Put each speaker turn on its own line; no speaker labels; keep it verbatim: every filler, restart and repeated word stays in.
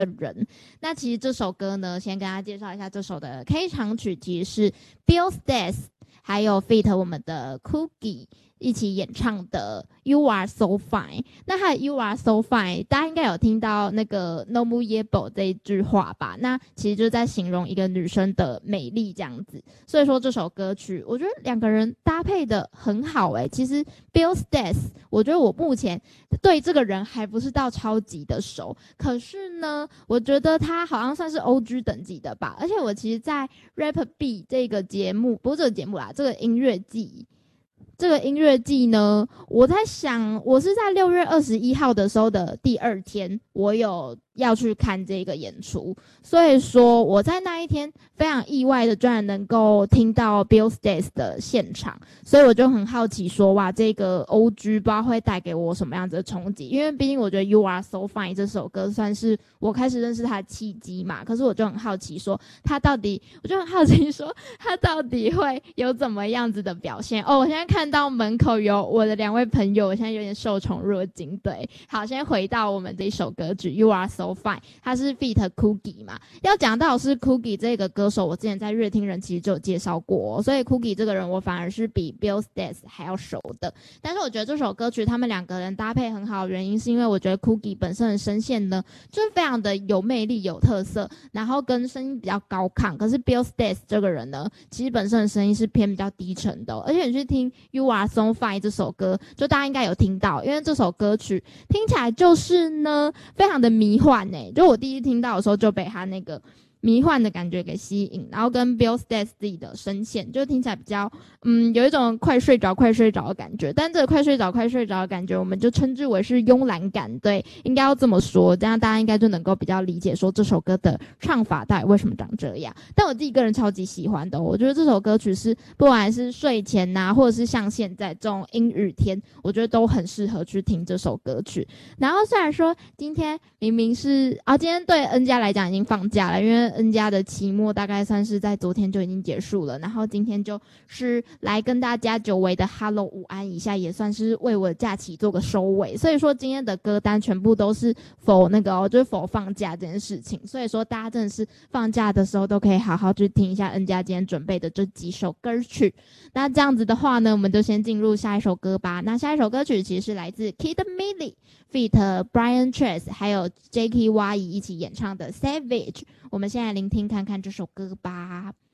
人。那其实这首歌呢，先跟大家介绍一下，这首的开场曲其实是 Bill Stairs 还有 feat 我们的 Cookie 一起演唱的 You Are So Fine。 那他的 You Are So Fine 大家应该有听到那个 No Mu Yebo 这一句话吧，那其实就是在形容一个女生的美丽这样子。所以说这首歌曲我觉得两个人搭配的很好诶、欸、其实 Bill Stairs 我觉得我目前对这个人还不是到超级的熟，可是呢我觉得他好像算是 O G 等级的吧。而且我其实在 Rap B 这个节目，不是这个节目啦，这个音乐季这个音乐季呢，我在想我是在六月二十一号的时候的第二天我有要去看这个演出，所以说我在那一天非常意外的居然能够听到 Bill Stairs 的现场，所以我就很好奇说哇这个 O G 不知道会带给我什么样子的冲击。因为毕竟我觉得 You Are So Fine 这首歌算是我开始认识他的契机嘛，可是我就很好奇说他到底我就很好奇说他到底会有怎么样子的表现。哦，我现在看到门口有我的两位朋友，我现在有点受宠若惊。对，好，先回到我们这一首歌曲 You Are So Fine， 它是 feat Cookie 嘛。要讲到是 Cookie 这个歌手，我之前在乐听人其实就有介绍过、哦、所以 Cookie 这个人我反而是比 Bill Stairs 还要熟的。但是我觉得这首歌曲他们两个人搭配很好的原因是因为我觉得 Cookie 本身的声线呢就是非常的有魅力有特色，然后跟声音比较高亢。可是 Bill Stairs 这个人呢其实本身的声音是偏比较低沉的、哦、而且你去听 You Are So Fine 这首歌，就大家应该有听到，因为这首歌曲听起来就是呢非常的迷幻耶、欸、就我第一听到的时候就被他那个迷幻的感觉给吸引，然后跟 Bill Stairs 自己的声线就听起来比较嗯有一种快睡着快睡着的感觉，但这个快睡着快睡着的感觉我们就称之为是慵懒感。对，应该要这么说，这样大家应该就能够比较理解说这首歌的唱法到底为什么长这样。但我自己个人超级喜欢的、哦、我觉得这首歌曲是不管是睡前啊或者是像现在这种阴雨天，我觉得都很适合去听这首歌曲。然后虽然说今天明明是啊，今天对 N 家来讲已经放假了，因为N 家的期末大概算是在昨天就已经结束了，然后今天就是来跟大家久违的 Hello 午安一下，也算是为我的假期做个收尾。所以说今天的歌单全部都是否那个、哦、就是否放假这件事情，所以说大家真的是放假的时候都可以好好去听一下 N 家今天准备的这几首歌曲。那这样子的话呢，我们就先进入下一首歌吧。那下一首歌曲其实是来自 Kid Millie feat Brian Trace 还有 J K Y 一起演唱的 Savage， 我们现在聆听看看这首歌吧。